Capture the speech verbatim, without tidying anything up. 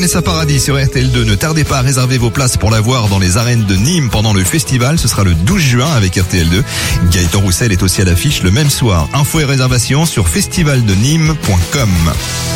Vanessa Paradis sur R T L deux. Ne tardez pas à réserver vos places pour la voir dans les arènes de Nîmes pendant le festival. Ce sera le douze juin avec R T L deux. Gaëtan Roussel est aussi à l'affiche le même soir. Infos et réservations sur festival de nîmes point com.